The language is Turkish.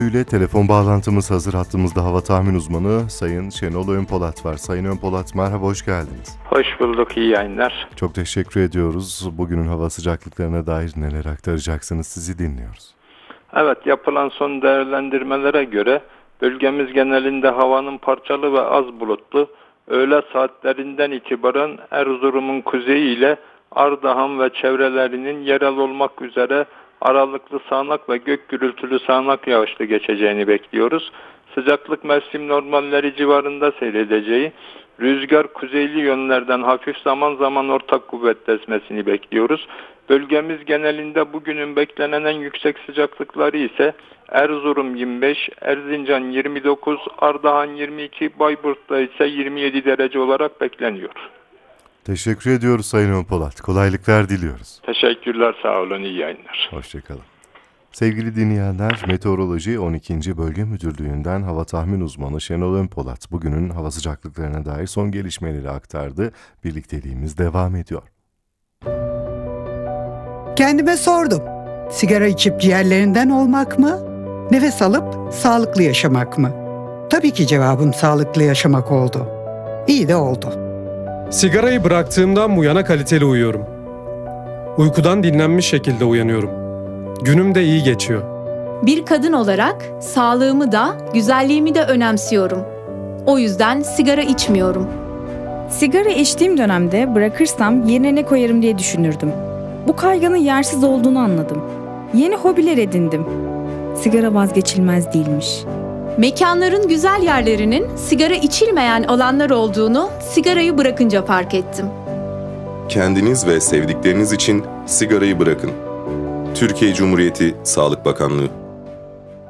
ile telefon bağlantımız hazır. Hattımızda hava tahmin uzmanı Sayın Şenol Önpolat var. Sayın Önpolat, merhaba, hoş geldiniz. Hoş bulduk, iyi yayınlar. Çok teşekkür ediyoruz. Bugünün hava sıcaklıklarına dair neler aktaracaksınız, sizi dinliyoruz. Evet, yapılan son değerlendirmelere göre bölgemiz genelinde havanın parçalı ve az bulutlu, öğle saatlerinden itibaren Erzurum'un kuzeyi ile Ardahan ve çevrelerinin yerel olmak üzere aralıklı sağanak ve gök gürültülü sağanak yağışlı geçeceğini bekliyoruz. Sıcaklık mevsim normalleri civarında seyredeceği, rüzgar kuzeyli yönlerden hafif zaman zaman orta kuvvetle esmesini bekliyoruz. Bölgemiz genelinde bugünün beklenen en yüksek sıcaklıkları ise Erzurum 25, Erzincan 29, Ardahan 22, Bayburt'ta ise 27 derece olarak bekleniyor. Teşekkür ediyoruz Sayın Önpolat. Kolaylıklar diliyoruz. Teşekkürler, sağ olun, iyi yayınlar. Hoşçakalın. Sevgili dinleyenler, Meteoroloji 12. Bölge Müdürlüğü'nden hava tahmin uzmanı Şenol Önpolat bugünün hava sıcaklıklarına dair son gelişmeleri aktardı. Birlikteliğimiz devam ediyor. Kendime sordum. Sigara içip ciğerlerinden olmak mı? Nefes alıp sağlıklı yaşamak mı? Tabii ki cevabım sağlıklı yaşamak oldu. İyi de oldu. Sigarayı bıraktığımdan bu yana kaliteli uyuyorum. Uykudan dinlenmiş şekilde uyanıyorum. Günüm de iyi geçiyor. Bir kadın olarak sağlığımı da, güzelliğimi de önemsiyorum. O yüzden sigara içmiyorum. Sigara içtiğim dönemde bırakırsam yerine ne koyarım diye düşünürdüm. Bu kaygının yersiz olduğunu anladım. Yeni hobiler edindim. Sigara vazgeçilmez değilmiş. Mekanların güzel yerlerinin sigara içilmeyen alanlar olduğunu sigarayı bırakınca fark ettim. Kendiniz ve sevdikleriniz için sigarayı bırakın. Türkiye Cumhuriyeti Sağlık Bakanlığı.